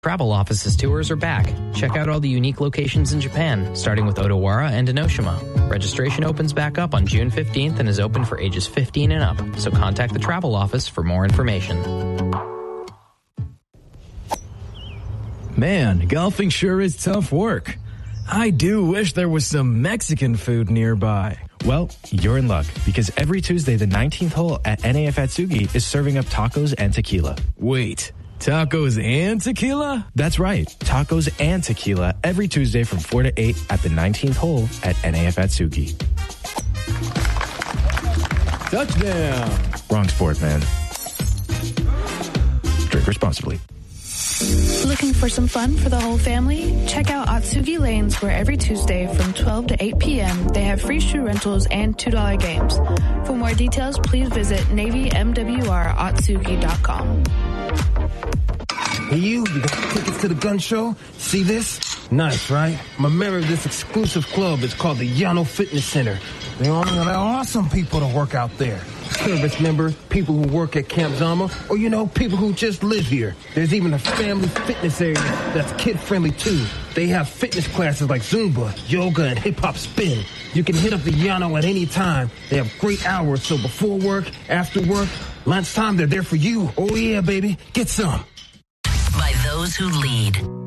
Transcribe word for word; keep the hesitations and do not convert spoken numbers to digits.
Travel Office's tours are back. Check out all the unique locations in Japan, starting with Odawara and Enoshima. Registration opens back up on June fifteenth and is open for ages fifteen and up, so contact the Travel Office for more information. Man, golfing sure is tough work. I do wish there was some Mexican food nearby. Well, you're in luck, because every Tuesday the nineteenth hole at N A F Atsugi is serving up tacos and tequila. Wait, tacos and tequila? That's right, tacos and tequila every Tuesday from four to eight at the nineteenth hole at N A F Atsugi. Touchdown! Wrong sport, man. Drink responsibly. Looking for some fun for the whole family? Check out Atsugi Lanes, where every Tuesday from twelve to eight p.m. they have free shoe rentals and two dollar games. For more details, please visit navy m w r atsugi dot com. Hey, you, you got tickets to the gun show? See this? Nice, right? I'm a member of this exclusive club. It's called the Yano Fitness Center. They all got awesome people to work out there. Service members, people who work at Camp Zama, or, you know, people who just live here. There's even a family fitness area that's kid-friendly, too. They have fitness classes like Zumba, yoga, and hip-hop spin. You can hit up the Yano at any time. They have great hours, so before work, after work, lunchtime, they're there for you. Oh, yeah, baby. Get some. By those who lead.